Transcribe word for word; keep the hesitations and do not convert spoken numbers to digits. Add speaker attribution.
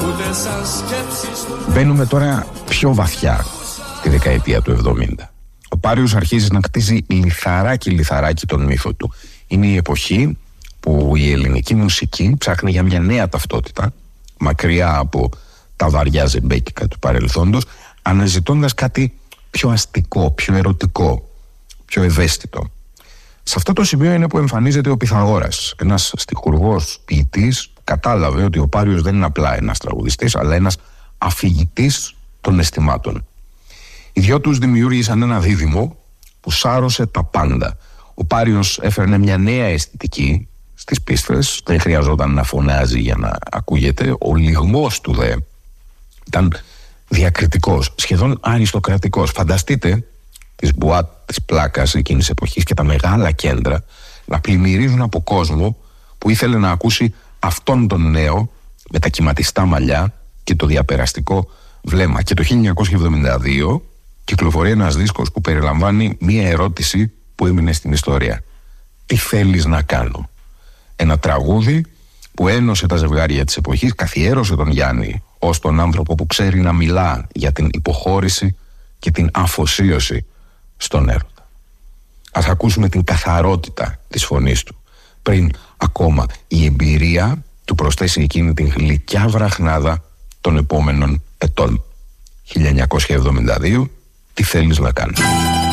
Speaker 1: Μπαίνουμε τώρα πιο βαθιά στη δεκαετία του εβδομήντα. Ο Πάριος αρχίζει να κτίζει λιθαράκι λιθαράκι τον μύθο του. Είναι η εποχή που η ελληνική μουσική ψάχνει για μια νέα ταυτότητα, μακριά από τα βαριά ζεμπέκικα του παρελθόντος, αναζητώντας κάτι πιο αστικό, πιο ερωτικό, πιο ευαίσθητο. Σε αυτό το σημείο είναι που εμφανίζεται ο Πυθαγόρας, ένας στιχουργός ποιητής που κατάλαβε ότι ο Πάριος δεν είναι απλά ένας τραγουδιστής, αλλά ένας αφηγητής των αισθημάτων. Οι δυο τους δημιούργησαν ένα δίδυμο που σάρωσε τα πάντα. Ο Πάριος έφερνε μια νέα αισθητική στις πίστες, δεν χρειαζόταν να φωνάζει για να ακούγεται. Ο λυγμός του δε ήταν διακριτικός, σχεδόν αριστοκρατικός. Φανταστείτε τις μπουάτ της πλάκας εκείνης της εποχής και τα μεγάλα κέντρα να πλημμυρίζουν από κόσμο που ήθελε να ακούσει αυτόν τον νέο με τα κυματιστά μαλλιά και το διαπεραστικό βλέμμα. Και το χίλια εννιακόσια εβδομήντα δύο κυκλοφορεί ένας δίσκος που περιλαμβάνει μία ερώτηση που έμεινε στην ιστορία. Τι θέλεις να κάνω? Ένα τραγούδι που ένωσε τα ζευγάρια της εποχής, καθιέρωσε τον Γιάννη ως τον άνθρωπο που ξέρει να μιλά για την υποχώρηση και την αφοσίωση στον έρωτα. Ας ακούσουμε την καθαρότητα της φωνής του, πριν ακόμα η εμπειρία του προσθέσει εκείνη την γλυκιά βραχνάδα των επόμενων ετών. χίλια εννιακόσια εβδομήντα δύο, τι θέλεις να κάνεις?